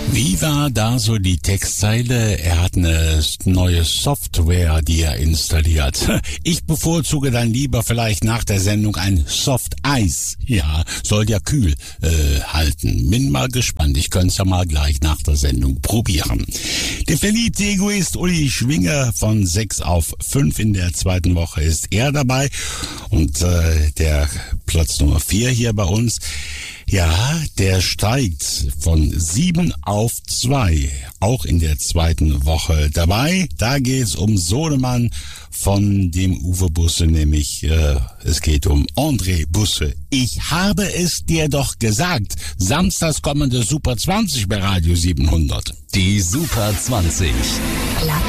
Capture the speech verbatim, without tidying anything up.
Wie war da so die Textzeile? Er hat eine neue Software, die er installiert. Ich bevorzuge dann lieber vielleicht nach der Sendung ein Soft Eis. Ja, soll ja kühl äh, halten. Bin mal gespannt. Ich könnte es ja mal gleich nach der Sendung probieren. Der verliebte Egoist Uli Schwinger von sechs auf fünf in der zweiten Woche ist er dabei. Und äh, der Platz Nummer vier hier bei uns, ja, der steigt von sieben auf zwei, auch in der zweiten Woche dabei. Da geht's um Sohnemann von dem Uwe Busse, nämlich äh, es geht um André Busse. Ich habe es dir doch gesagt. Samstags kommende Super zwanzig bei Radio siebenhundert. Die Super zwanzig.